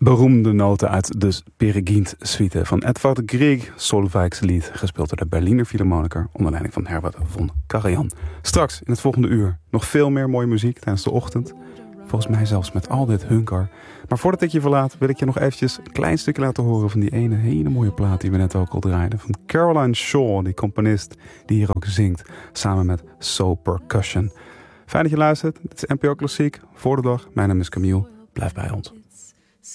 beroemde noten uit de Peregint-suite van Edvard Grieg, Solveig's lied, gespeeld door de Berliner Philharmoniker onder leiding van Herbert von Karajan. Straks in het volgende uur nog veel meer mooie muziek tijdens de ochtend. Volgens mij zelfs met al dit hunkar. Maar voordat ik je verlaat wil ik je nog eventjes een klein stukje laten horen van die ene hele mooie plaat die we net ook al draaiden. Van Caroline Shaw, die componist die hier ook zingt, samen met So Percussion. Fijn dat je luistert. Dit is NPO Klassiek, voor de dag. Mijn naam is Camille. Blijf bij ons.